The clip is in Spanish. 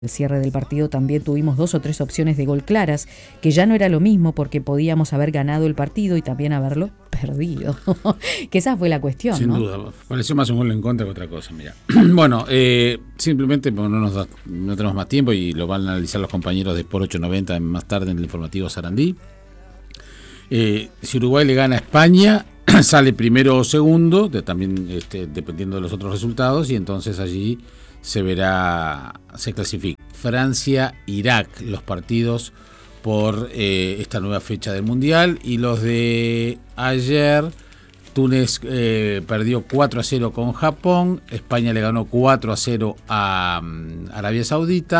El cierre del partido también tuvimos 2 o 3 opciones de gol claras, que ya no era lo mismo porque podíamos haber ganado el partido y también haberlo perdido. Que esa fue la cuestión, Sin ¿no? duda, pareció más un gol en contra que otra cosa, mira. Bueno, simplemente porque no tenemos más tiempo y lo van a analizar los compañeros de Sport 890 más tarde en el informativo Sarandí. Si Uruguay le gana a España, sale primero o segundo, también dependiendo de los otros resultados, y entonces allí se clasifica. Francia, Irak, los partidos por esta nueva fecha del Mundial, y los de ayer, Túnez perdió 4-0 con Japón, España le ganó 4-0 a Arabia Saudita.